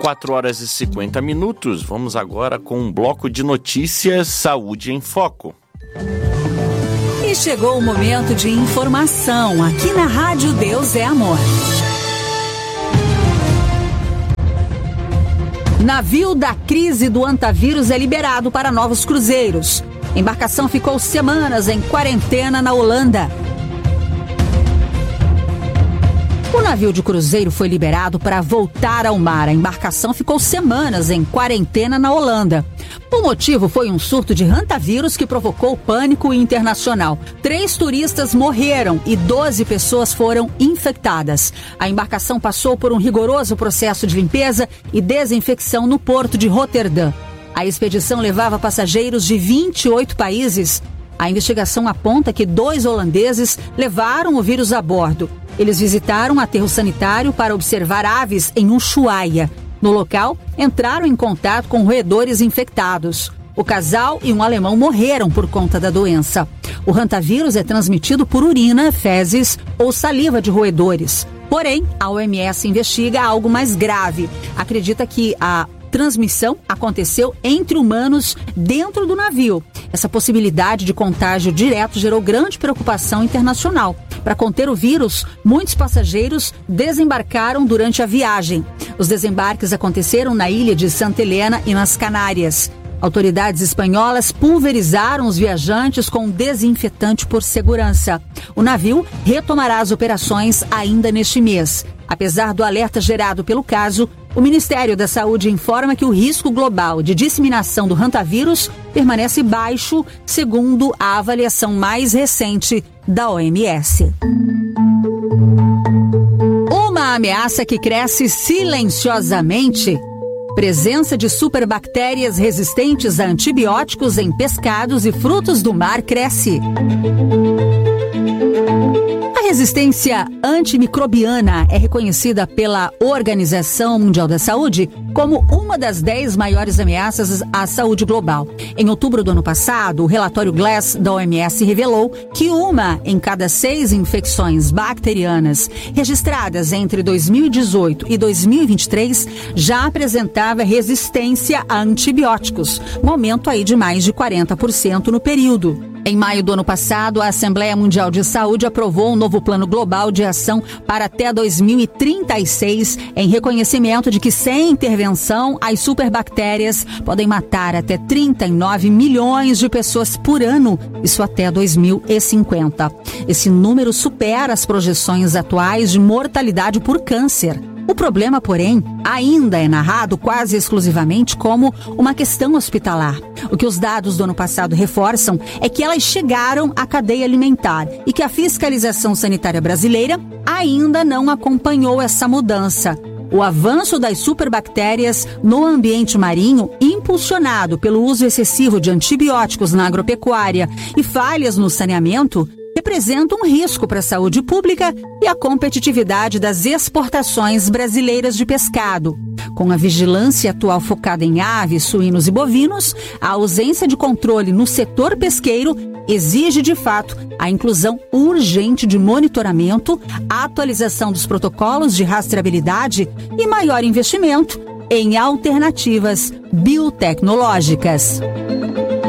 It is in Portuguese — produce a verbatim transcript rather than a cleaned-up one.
quatro horas e cinquenta minutos. Vamos agora com um bloco de notícias Saúde em Foco. E chegou o momento de informação aqui na Rádio Deus é Amor. Navio da crise do antavírus é liberado para novos cruzeiros. Embarcação ficou semanas em quarentena na Holanda. O navio de cruzeiro foi liberado para voltar ao mar. A embarcação ficou semanas em quarentena na Holanda. O motivo foi um surto de hantavírus que provocou pânico internacional. Três turistas morreram e doze pessoas foram infectadas. A embarcação passou por um rigoroso processo de limpeza e desinfecção no porto de Roterdã. A expedição levava passageiros de vinte e oito países. A investigação aponta que dois holandeses levaram o vírus a bordo. Eles visitaram um aterro sanitário para observar aves em Ushuaia. No local, entraram em contato com roedores infectados. O casal e um alemão morreram por conta da doença. O hantavírus é transmitido por urina, fezes ou saliva de roedores. Porém, a O M S investiga algo mais grave. Acredita que a transmissão aconteceu entre humanos dentro do navio. Essa possibilidade de contágio direto gerou grande preocupação internacional. Para conter o vírus, muitos passageiros desembarcaram durante a viagem. Os desembarques aconteceram na ilha de Santa Helena e nas Canárias. Autoridades espanholas pulverizaram os viajantes com desinfetante por segurança. O navio retomará as operações ainda neste mês. Apesar do alerta gerado pelo caso, o Ministério da Saúde informa que o risco global de disseminação do hantavírus permanece baixo, segundo a avaliação mais recente da O M S. Uma ameaça que cresce silenciosamente. Presença de superbactérias resistentes a antibióticos em pescados e frutos do mar cresce. A resistência antimicrobiana é reconhecida pela Organização Mundial da Saúde como uma das dez maiores ameaças à saúde global. Em outubro do ano passado, o relatório Glass da O M S revelou que uma em cada seis infecções bacterianas registradas entre dois mil e dezoito e dois mil e vinte e três já apresentava resistência a antibióticos, um aumento aí de mais de quarenta por cento no período. Em maio do ano passado, a Assembleia Mundial de Saúde aprovou um novo plano global de ação para até dois mil e trinta e seis, em reconhecimento de que, sem intervenção, as superbactérias podem matar até trinta e nove milhões de pessoas por ano, isso até dois mil e cinquenta. Esse número supera as projeções atuais de mortalidade por câncer. O problema, porém, ainda é narrado quase exclusivamente como uma questão hospitalar. O que os dados do ano passado reforçam é que elas chegaram à cadeia alimentar e que a fiscalização sanitária brasileira ainda não acompanhou essa mudança. O avanço das superbactérias no ambiente marinho, impulsionado pelo uso excessivo de antibióticos na agropecuária e falhas no saneamento, representa um risco para a saúde pública e a competitividade das exportações brasileiras de pescado. Com a vigilância atual focada em aves, suínos e bovinos, a ausência de controle no setor pesqueiro exige, de fato, a inclusão urgente de monitoramento, a atualização dos protocolos de rastreabilidade e maior investimento em alternativas biotecnológicas.